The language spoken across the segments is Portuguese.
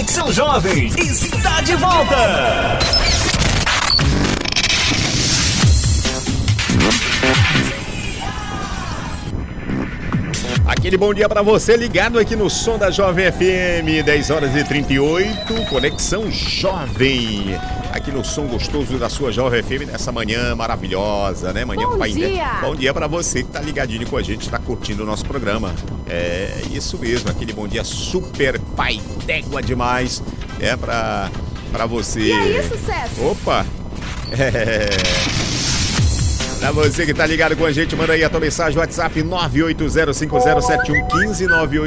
Conexão Jovem está de volta. Aquele bom dia pra você ligado aqui no som da Jovem FM, 10h38, Conexão Jovem. Aqui no som gostoso da sua Jovem FM nessa manhã maravilhosa, né? Manhã Bom dia! Bom dia pra você que tá ligadinho com a gente, tá curtindo o nosso programa. É isso mesmo, aquele bom dia super pai d'égua demais, pra você. E aí, sucesso? Opa! Pra você que tá ligado com a gente, manda aí a tua mensagem no WhatsApp 980507115,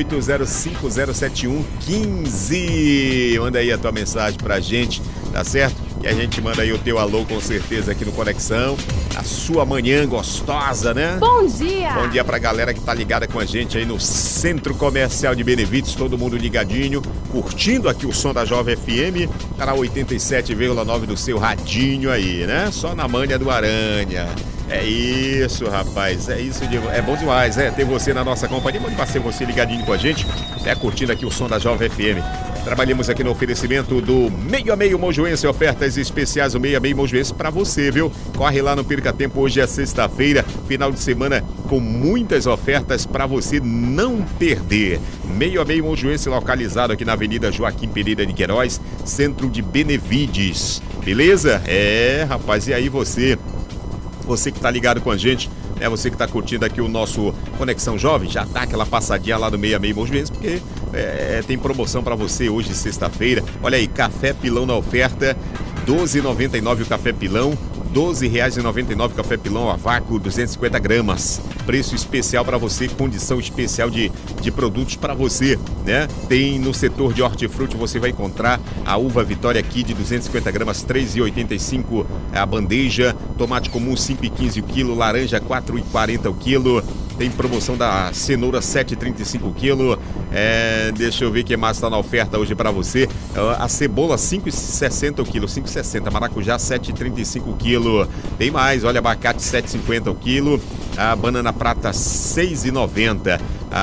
980507115. Manda aí a tua mensagem pra gente, tá certo? E a gente manda aí o teu alô com certeza aqui no Conexão. A sua manhã gostosa, né? Bom dia! Bom dia pra galera que tá ligada com a gente aí no Centro Comercial de Benevides, todo mundo ligadinho, curtindo aqui o som da Jovem FM, canal 87,9 do seu radinho aí, né? Só na manha do Aranha. É isso, rapaz, é isso, é bom demais, né? Ter você na nossa companhia, bom demais ter você ligadinho com a gente, curtindo aqui o som da Jovem FM. Trabalhamos aqui no oferecimento do Meio a Meio Mojuense, ofertas especiais do Meio a Meio Mojuense pra você, viu? Corre lá, não perca tempo, hoje é sexta-feira, final de semana com muitas ofertas pra você não perder. Meio a Meio Mojuense, localizado aqui na Avenida Joaquim Pereira de Queiroz, centro de Benevides, beleza? Rapaz, e aí você que tá ligado com a gente, você que tá curtindo aqui o nosso Conexão Jovem, já dá aquela passadinha lá no Meio a Meio Mojuense, porque tem promoção pra você hoje, sexta-feira. Olha aí, café pilão na oferta, R$12,99 o café pilão, R$12,99 o café pilão a vácuo, 250 gramas. Preço especial para você, condição especial de produtos para você, né? Tem no setor de hortifruti, você vai encontrar a uva Vitória Kid, 250 gramas, R$3,85 a bandeja, tomate comum 5,15 o quilo, laranja 4,40 o quilo. Tem promoção da cenoura 7,35 o quilo. Deixa eu ver o que mais está na oferta hoje para você. A cebola 5,60 o quilo, 5,60. Maracujá 7,35 o quilo. Tem mais, olha, abacate 7,50 o quilo. A banana prata 6,90.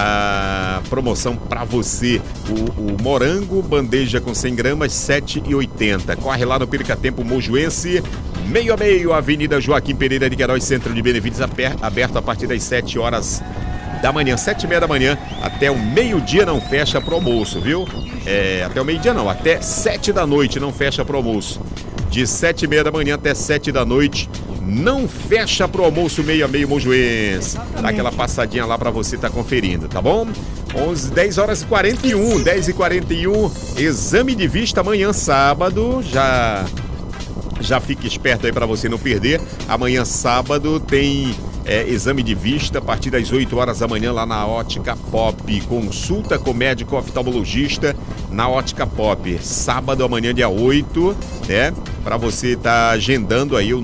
A promoção para você. O morango, bandeja com 100 gramas, 7,80. Corre lá no Perca Tempo Mojuense. Meio a meio, Avenida Joaquim Pereira de Queiroz, centro de Benevides, aberto a partir das 7 horas da manhã, 7h30 da manhã, até o meio-dia não fecha pro almoço, viu? Até o meio-dia não, até 7 da noite não fecha pro almoço. De 7h30 da manhã até 7 da noite, não fecha pro almoço, meio a meio Mojuense. Dá aquela passadinha lá pra você tá conferindo, tá bom? 10h41, 10h41, exame de vista amanhã sábado, já fique esperto aí para você não perder. Amanhã sábado tem exame de vista a partir das 8 horas da manhã lá na Ótica Pop. Consulta com médico oftalmologista na Ótica Pop. Sábado amanhã dia 8, para você tá agendando aí o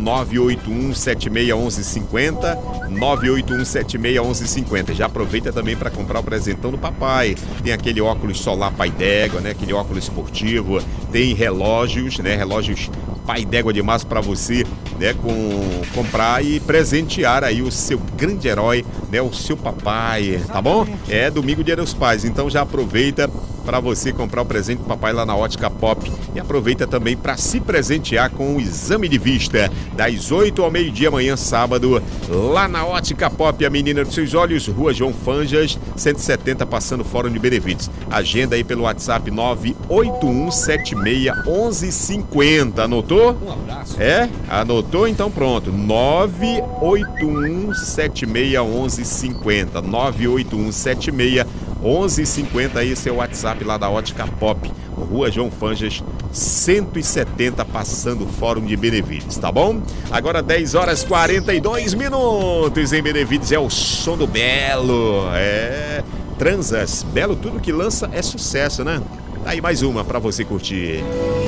981-761150, 981-761150. Já aproveita também para comprar o presentão do papai. Tem aquele óculos solar pai d'égua, aquele óculos esportivo. Tem relógios, relógios pai d'égua demais para você, comprar e presentear aí o seu grande herói, o seu papai, tá bom? Domingo, dia dos pais, então já aproveita para você comprar o presente do papai lá na Ótica Pop e aproveita também para se presentear com o exame de vista das 8 ao meio-dia amanhã sábado lá na Ótica Pop, a menina dos seus olhos, Rua João Fanjas 170, passando Fórum de Benevides. Agenda aí pelo WhatsApp 981761150. Anotou? Um abraço. Anotou? Então pronto, 981761150, 981761150, aí seu WhatsApp lá da Ótica Pop, Rua João Fanjas 170, passando o Fórum de Benevides, tá bom? Agora 10h42 em Benevides, é o som do Belo, Transas, Belo, tudo que lança é sucesso, né? Aí mais uma pra você curtir.